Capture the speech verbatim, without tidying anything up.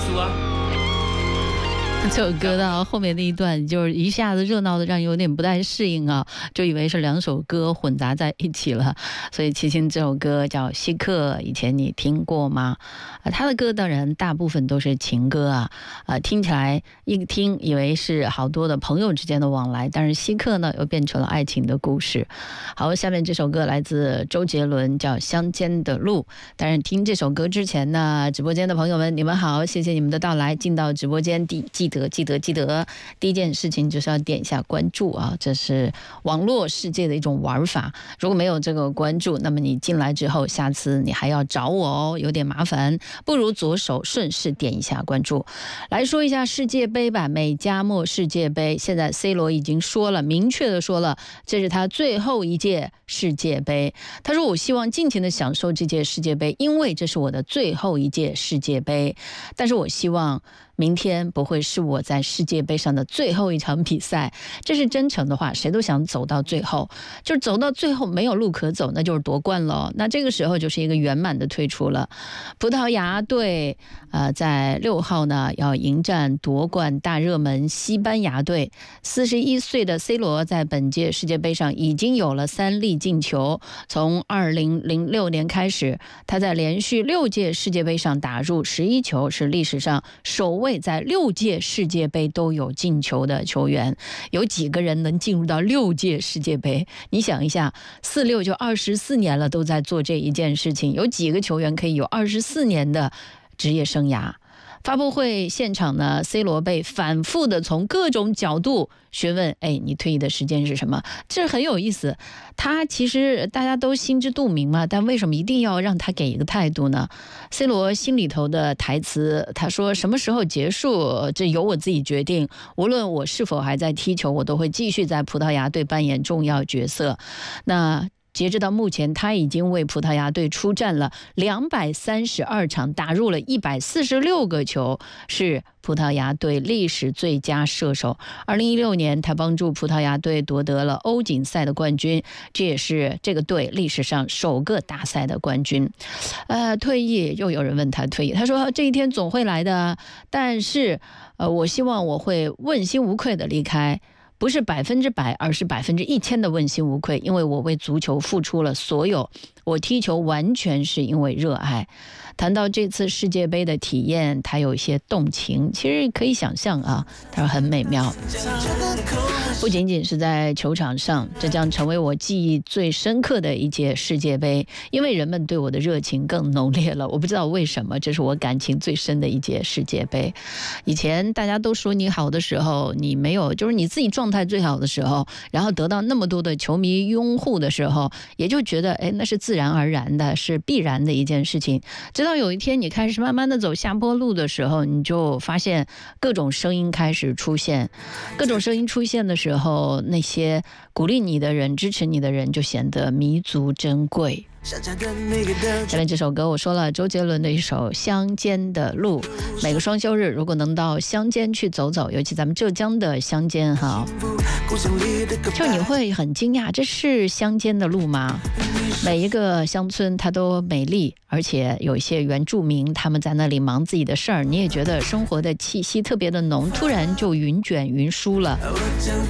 输啊。 这首歌到后面那一段就是一下子热闹的让人有点不太适应啊，就以为是两首歌混杂在一起了。所以齐秦这首歌叫《稀客》，以前你听过吗？啊，他的歌当然大部分都是情歌啊，啊，听起来一听以为是好多的朋友之间的往来，但是稀客呢又变成了爱情的故事。好，下面这首歌来自周杰伦，叫《乡间的路》。当然听这首歌之前呢，直播间的朋友们你们好，谢谢你们的到来。进到直播间第记得记得记得第一件事情就是要点一下关注啊，这是网络世界的一种玩法。如果没有这个关注，那么你进来之后下次你还要找我哦，有点麻烦，不如左手顺势点一下关注。来说一下世界杯吧，美加墨世界杯，现在 C 罗已经说了，明确的说了，这是他最后一届世界杯。他说我希望尽情的享受这届世界杯，因为这是我的最后一届世界杯，但是我希望明天不会是我在世界杯上的最后一场比赛。这是真诚的话，谁都想走到最后，就是走到最后没有路可走，那就是夺冠了。那这个时候就是一个圆满的退出了。葡萄牙队呃，在六号呢要迎战夺冠大热门西班牙队。四十一岁的 C 罗在本届世界杯上已经有了三粒进球，从二零零六年开始，他在连续六届世界杯上打入十一球，是历史上首位在六届世界杯都有进球的球员。有几个人能进入到六届世界杯？你想一下，四六就二十四年了，都在做这一件事情。有几个球员可以有二十四年的职业生涯？发布会现场呢 ，C 罗被反复的从各种角度询问，哎，你退役的时间是什么？这很有意思。他其实大家都心知肚明嘛，但为什么一定要让他给一个态度呢 ？C 罗心里头的台词，他说什么时候结束，这由我自己决定。无论我是否还在踢球，我都会继续在葡萄牙队扮演重要角色。那截止到目前，他已经为葡萄牙队出战了两百三十二场，打入了一百四十六个球，是葡萄牙队历史最佳射手。二零一六年，他帮助葡萄牙队夺得了欧锦赛的冠军，这也是这个队历史上首个大赛的冠军。呃，退役又有人问他退役，他说这一天总会来的，但是呃，我希望我会问心无愧的离开。不是百分之百，而是百分之一千的问心无愧，因为我为足球付出了所有，我踢球完全是因为热爱。谈到这次世界杯的体验，他有一些动情，其实可以想象啊，他说很美妙。不仅仅是在球场上，这将成为我记忆最深刻的一届世界杯，因为人们对我的热情更浓烈了。我不知道为什么，这是我感情最深的一届世界杯。以前大家都说你好的时候，你没有，就是你自己状态最好的时候，然后得到那么多的球迷拥护的时候，也就觉得哎，那是自然而然的，是必然的一件事情。直到有一天你开始慢慢的走下坡路的时候，你就发现各种声音开始出现，各种声音出现的时候，那些鼓励你的人、支持你的人就显得弥足珍贵。下面这首歌我说了，周杰伦的一首《乡间的路》。每个双休日如果能到乡间去走走，尤其咱们浙江的乡间哈，就你会很惊讶，这是乡间的路吗？每一个乡村它都美丽，而且有一些原住民他们在那里忙自己的事儿，你也觉得生活的气息特别的浓，突然就云卷云舒了。